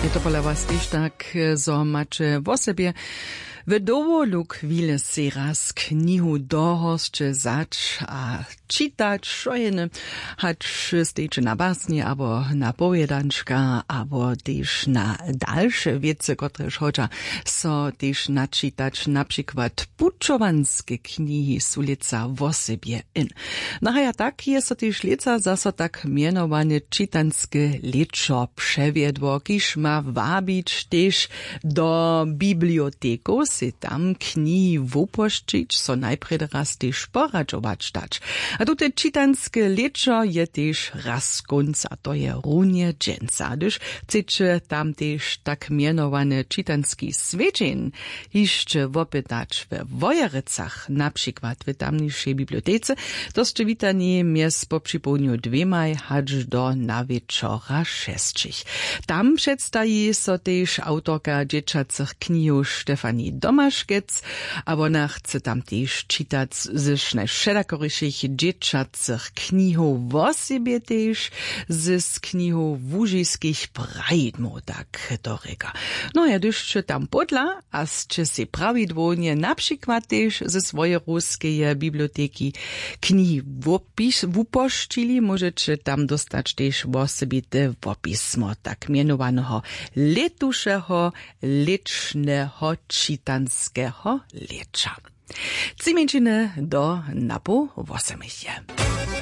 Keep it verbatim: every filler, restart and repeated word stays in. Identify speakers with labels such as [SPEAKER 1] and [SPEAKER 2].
[SPEAKER 1] Je to podľa vás tiež tak, zo máte vo sebie v dovolú chvíle si raz knihu dohosče zač a čítať, čo je ne, hač stejče na básni, abo na pojedančka, abo tiež na dalšie vece, ktoré hoďa so tiež načítať, napríklad pučovanské knihy sú lieca vo sebie in. No a ja tak je so tiež lieca zasa tak mienované čitanské liečo převiedło, kiž ma vábiť tiež do biblioteku, si tam knihy wupoščiť, so najpred raz tiež poradžovať stať. A tu te čitanské liečo je tiež raz konca, to je runie dženca. Když chcete tam tiež tak mienované čitanský svedčin ešte vopytať v Vojerecach, napríklad v tamnejšej bibliotece, to ste vítaní mies po připolniu dvemaj hač do na večora šestčich. Tam predstají so tiež autorka dečacich knihov Štefani Domaškec, a ona chce tam tiež čítať ze všelakorejších dečacich knihov vo sebie tiež, z knihov vúžijských pravidmov, tak to reka. No ja když tam podľa, a ste si pravidvolne napríklad tiež ze svojej ruskej biblioteky knihy vupoštili, môžete tam dostať tiež vo sebie vopismo tak mienovaného letušeho liečného čitanského lieča. Cimenčine do napu osemich.